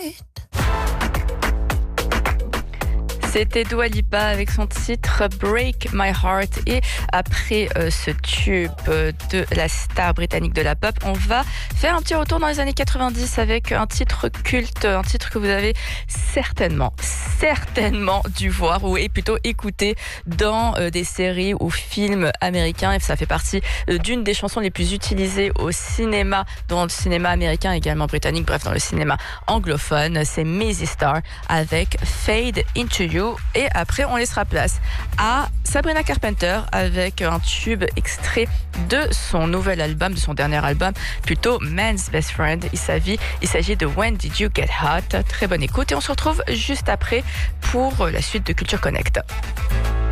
C'était Dua Lipa avec son titre Break My Heart. Et après ce tube de la star britannique de la pop, on va faire un petit retour dans les années 90 avec un titre culte, un titre que vous avez certainement dû voir ou plutôt écouter dans des séries ou films américains. Et ça fait partie d'une des chansons les plus utilisées au cinéma, dans le cinéma américain, également britannique, bref, dans le cinéma anglophone. C'est Mazzy Star avec Fade Into You. Et après, on laissera place à Sabrina Carpenter avec un tube extrait de son nouvel album, de son dernier album, plutôt Man's Best Friend. Il s'agit de When Did You Get Hot. Très bonne écoute et on se retrouve juste après pour la suite de Culture Connect.